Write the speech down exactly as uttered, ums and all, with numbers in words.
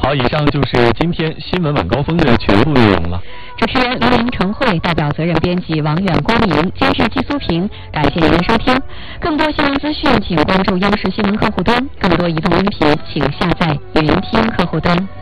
好，以上就是今天新闻晚高峰的全部内容了。 主持人卢林、程慧，代表责任编辑王远、郭明，监制季苏平，感谢您的收听。更多新闻资讯，请关注央视新闻客户端；更多移动音频，请下载云听客户端。